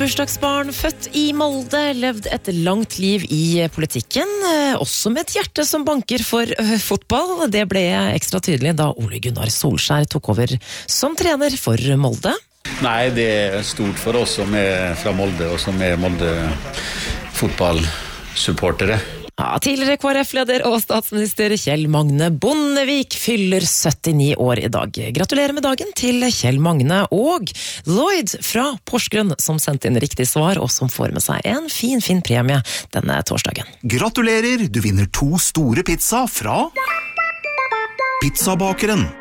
Bursdagsbarn født i Molde, levd et langt liv i politikken, også med et hjerte som banker for fotball. Det ble ekstra tydelig da Ole Gunnar Solskjær tok over som trener for Molde. Nei, det er stort for oss som er fra Molde, og som er Molde fotballsupportere. Ja, tidligere KrF-leder og statsminister Kjell Magne Bondevik fyller 79 år i dag. Gratulerer med dagen til Kjell Magne og Lloyd fra Porsgrunn, som sendte inn riktig svar, og som får med seg en fin premie denne torsdagen. Gratulerer, du vinner 2 store pizza fra Pizzabakeren.